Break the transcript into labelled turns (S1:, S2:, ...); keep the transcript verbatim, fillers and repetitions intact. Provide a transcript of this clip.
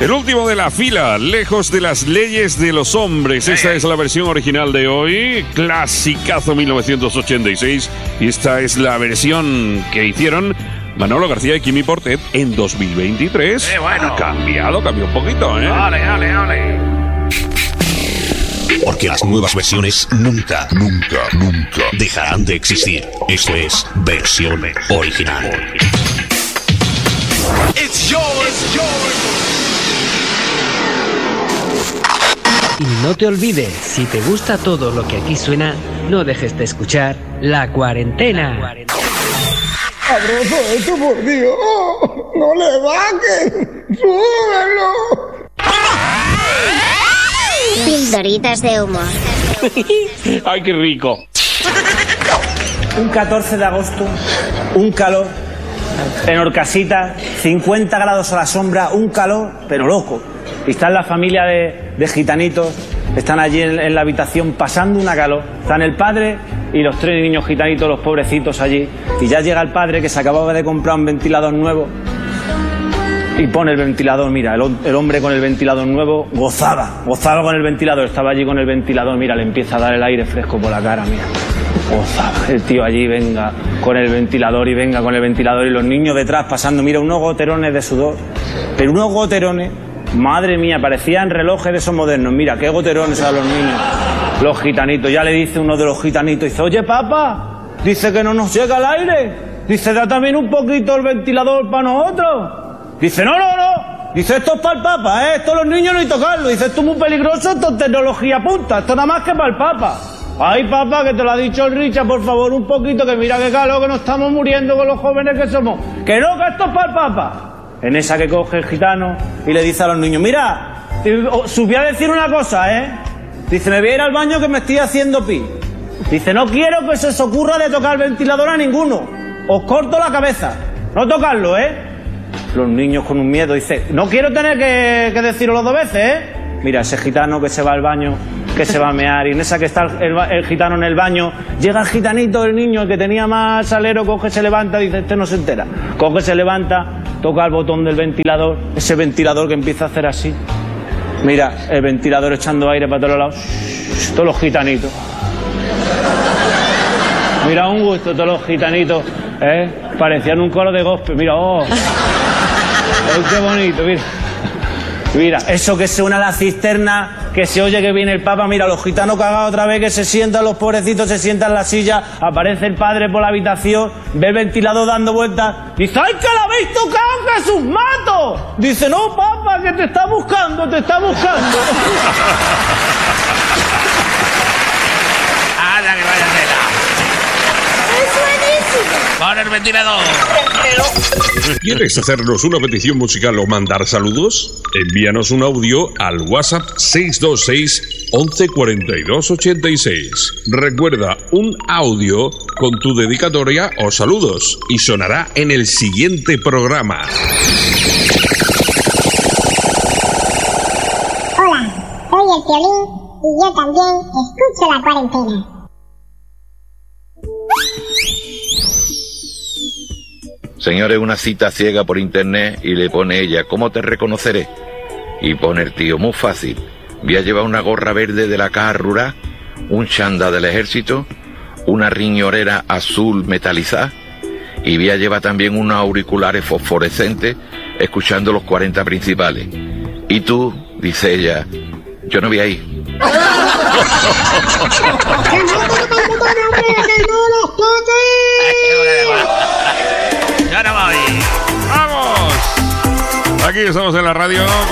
S1: El último de la fila, Lejos de las leyes de los hombres. Esta es la versión original de hoy, clasicazo mil novecientos ochenta y seis. Y esta es la versión que hicieron Manolo García y Quimi Portet en dos mil veintitrés.
S2: Eh, bueno.
S1: Ha cambiado, cambió un poquito, ¿eh?
S2: Dale, dale, dale.
S3: Porque las nuevas versiones nunca, nunca, nunca dejarán de existir. Esto es versión original.
S2: It's yours, it's yours.
S4: Y no te olvides, si te gusta todo lo que aquí suena, no dejes de escuchar La Cuarentena.
S5: Abrazo esto, por Dios. No le bajen. Súbelo.
S6: Pildoritas de humor.
S1: ¡Ay, qué rico!
S7: Un catorce de agosto, un calor, en Orcasitas, cincuenta grados a la sombra, un calor, pero loco. Y está la familia de, de gitanitos, están allí en, en la habitación pasando una calor. Están el padre y los tres niños gitanitos, los pobrecitos allí. Y ya llega el padre que se acababa de comprar un ventilador nuevo y pone el ventilador. Mira, el, el hombre con el ventilador nuevo gozaba, gozaba con el ventilador. Estaba allí con el ventilador, mira, le empieza a dar el aire fresco por la cara, mira. Gozaba. El tío allí, venga con el ventilador y venga con el ventilador. Y los niños detrás pasando, mira, unos goterones de sudor. Pero unos goterones, madre mía, parecían relojes de esos modernos. Mira, qué goterones a los niños. Los gitanitos. Ya le dice uno de los gitanitos, dice, oye, papá, dice que no nos llega el aire. Dice, da también un poquito el ventilador para nosotros. Dice, no, no, no. Dice, esto es para el Papa, ¿eh? Esto los niños no hay que tocarlo. Dice, esto es muy peligroso, esto es tecnología punta. Esto nada más que para el Papa. Ay, papá, que te lo ha dicho el Richard, por favor, un poquito, que mira qué calor, que nos estamos muriendo con los jóvenes que somos. Que no, que esto es para el Papa. En esa que coge el gitano y le dice a los niños, mira, subí a decir una cosa, ¿eh? Dice, me voy a ir al baño que me estoy haciendo pi. Dice, no quiero que se os ocurra de tocar el ventilador a ninguno. Os corto la cabeza. No tocarlo, ¿eh? Los niños con un miedo, dice, no quiero tener que, que decirlo dos veces, ¿eh? Mira, ese gitano que se va al baño, que se va a mear, y en esa que está el, el gitano en el baño, llega el gitanito, el niño, el que tenía más salero, coge, se levanta, dice, este no se entera. Coge, se levanta, toca el botón del ventilador, ese ventilador que empieza a hacer así. Mira, el ventilador echando aire para todos lados. Todos los gitanitos. Mira, un gusto, todos los gitanitos, ¿eh? Parecían un coro de gospel, mira, oh. Oh, qué bonito, mira. Mira, eso que suena la cisterna, que se oye que viene el Papa, mira, los gitanos cagados otra vez, que se sientan los pobrecitos, se sientan en la silla, aparece el padre por la habitación, ve el ventilador dando vueltas, dice, ¡ay, que la habéis tocado, Jesús Mato! Dice, no, Papa, que te está buscando, te está buscando.
S2: ¡Hala, que vaya tela! ¡Pon el ventilador!
S1: ¿Quieres hacernos una petición musical o mandar saludos? Envíanos un audio al WhatsApp seis dos seis, once cuarenta y dos ochenta y seis. Recuerda, un audio con tu dedicatoria o saludos y sonará en el siguiente programa.
S6: Hola, soy el Piolín y yo también escucho La Cuarentena.
S8: Señores, una cita ciega por internet y le pone ella, ¿cómo te reconoceré? Y pone el tío, muy fácil. Voy a llevar una gorra verde de la caja rural, un chándal del ejército, una riñorera azul metalizada y voy a llevar también unos auriculares fosforescentes escuchando los cuarenta principales. Y tú, dice ella, yo no voy a ir.
S1: ¡Vamos! Aquí estamos en la radio.